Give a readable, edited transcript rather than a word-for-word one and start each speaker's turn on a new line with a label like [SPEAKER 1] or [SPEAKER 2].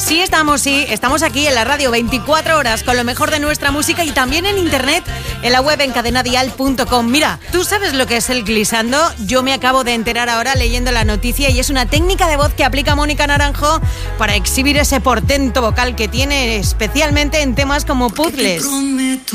[SPEAKER 1] Sí, estamos aquí en la radio 24 horas con lo mejor de nuestra música y también en internet, en la web encadenadial.com. Mira, ¿tú sabes lo que es el glissando? Yo me acabo de enterar ahora leyendo la noticia y es una técnica de voz que aplica Mónica Naranjo para exhibir ese portento vocal que tiene, especialmente en temas como Puzzles.